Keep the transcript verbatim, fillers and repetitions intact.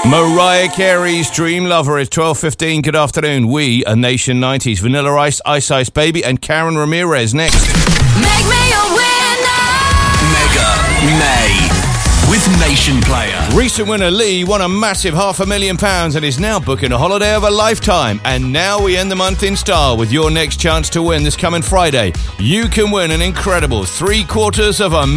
Mariah Carey's Dream Lover is twelve fifteen. Good afternoon. We are Nation nineties. Vanilla Ice, Ice Ice Baby and Karen Ramirez next. Make me a winner! Mega May with Nation Player. Recent winner Lee won a massive half a million pounds and is now booking a holiday of a lifetime. And now we end the month in style with your next chance to win this coming Friday. You can win an incredible three quarters of a